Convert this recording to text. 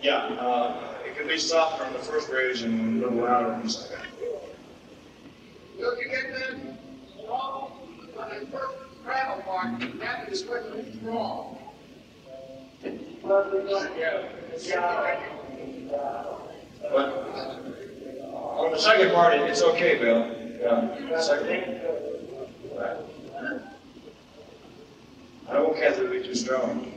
Yeah, it can be softer on the first bridge and a little louder on the second. Look, you get that wrong on the first travel part, that is what is wrong. But on the second part, it's okay, Bill. Yeah, second. I don't want Kathy to be too strong.